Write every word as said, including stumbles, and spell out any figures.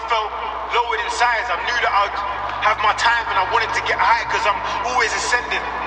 felt lowered in size. I knew that I'd have my time and I wanted to get high because I'm always ascending.